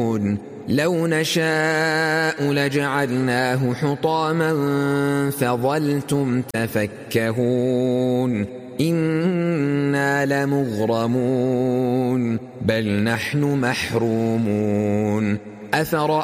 لو نشاء لجعلناه حطاما فظلتم تفكهون إنا لمغرمون بل نحن محرومون